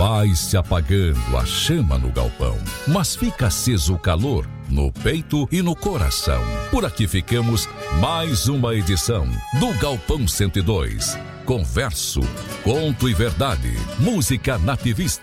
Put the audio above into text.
Vai se apagando a chama no galpão, mas fica aceso o calor no peito e no coração. Por aqui ficamos mais uma edição do Galpão 102. Converso, conto e verdade, música nativista.